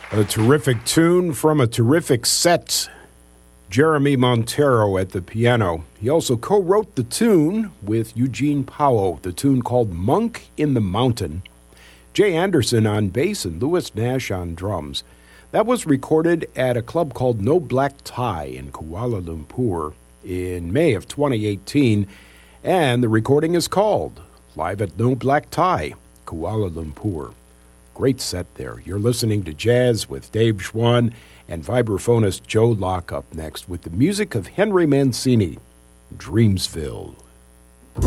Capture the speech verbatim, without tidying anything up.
A terrific tune from a terrific set. Jeremy Montero at the piano. He also co-wrote the tune with Eugene Powell, the tune called Monk in the Mountain. Jay Anderson on bass and Louis Nash on drums. That was recorded at a club called No Black Tie in Kuala Lumpur in May of twenty eighteen, and the recording is called Live at No Black Tie, Kuala Lumpur. Great set there. You're listening to Jazz with Dave Schwann and vibraphonist Joe Locke up next with the music of Henry Mancini, Dreamsville.